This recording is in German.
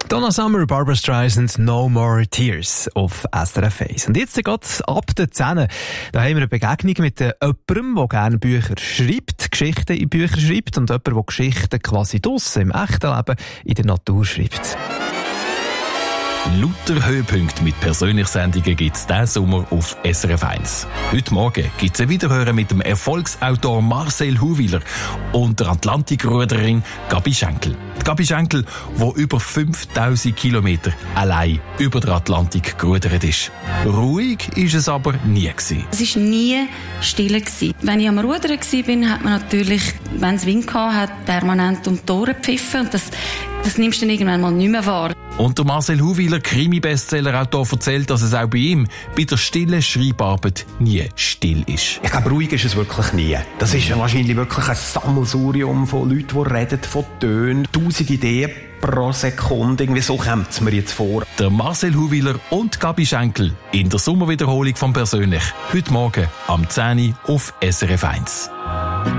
Donna Summer, Barbra Streisand, No More Tears auf SRF 1. Und jetzt geht's ab den 10. Da haben wir eine Begegnung mit jemandem, der gerne Bücher schreibt, Geschichten in Bücher schreibt und jemandem, der Geschichten quasi draussen im echten Leben in der Natur schreibt. Lauter Höhepunkte mit Persönlichsendungen gibt es diesen Sommer auf SRF 1. Heute Morgen gibt es ein Wiederhören mit dem Erfolgsautor Marcel Huwiler und der Atlantikruderin Gabi Schenkel. Die Gabi Schenkel, die über 5000 Kilometer allein über den Atlantik gerudert ist. Ruhig ist es aber nie gewesen. Es war nie still gewesen. Wenn ich am Rudern war, hat man natürlich, wenn es Wind hatte, permanent um die Tore gepfiffen. Und das nimmst du dann irgendwann mal nicht mehr wahr. Und der Marcel Huwiler, Krimi-Bestseller-Autor, erzählt, dass es auch bei ihm bei der stillen Schreibarbeit nie still ist. Ich glaube, ruhig ist es wirklich nie. Das ist wahrscheinlich wirklich ein Sammelsurium von Leuten, die reden, von Tönen, 1000 Ideen pro Sekunde. Irgendwie so kommt es mir jetzt vor. Der Marcel Huwiler und Gabi Schenkel in der Sommerwiederholung von Persönlich. Heute Morgen am 10 Uhr auf SRF 1.